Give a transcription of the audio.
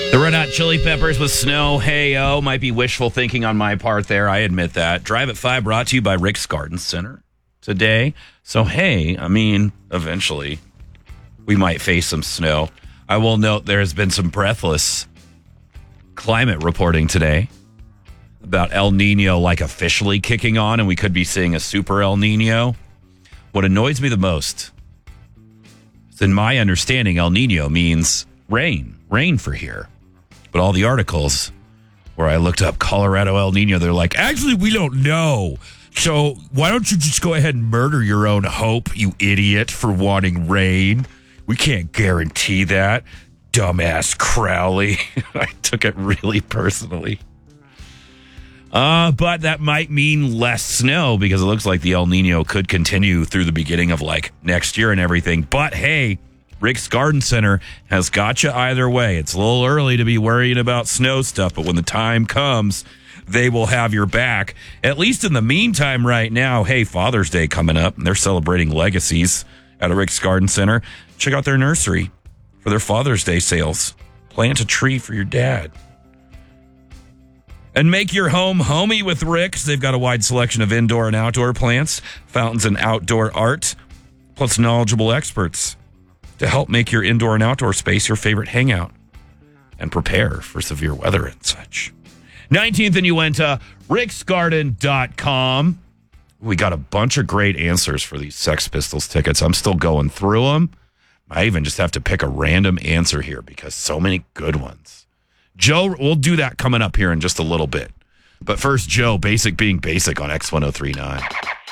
The Red Hot Chili Peppers with Snow. Hey-O. Might be wishful thinking on my part there. I admit that. Drive at 5 brought to you by Rick's Garden Center today. So, hey, eventually we might face some snow. I will note there has been some breathless climate reporting today about El Nino officially kicking on, and we could be seeing a super El Nino. What annoys me the most is, in my understanding, El Nino means rain for here. But all the articles where I looked up Colorado El Nino, they're like, actually, we don't know. So why don't you just go ahead and murder your own hope, you idiot, for wanting rain? We can't guarantee that. Dumbass Crowley. I took it really personally. But that might mean less snow because it looks like the El Nino could continue through the beginning of next year and everything. But hey, Rick's Garden Center has got you either way. It's a little early to be worrying about snow stuff, but when the time comes, they will have your back. At least in the meantime right now, hey, Father's Day coming up, and they're celebrating legacies at a Rick's Garden Center. Check out their nursery for their Father's Day sales. Plant a tree for your dad. And make your home homey with Rick's. They've got a wide selection of indoor and outdoor plants, fountains and outdoor art, plus knowledgeable experts to help make your indoor and outdoor space your favorite hangout and prepare for severe weather and such. 19th and Uinta, ricksgarden.com. We got a bunch of great answers for these Sex Pistols tickets. I'm still going through them. I even just have to pick a random answer here because so many good ones. Joe, we'll do that coming up here in just a little bit. But first, Joe, Basic Being Basic on X1039.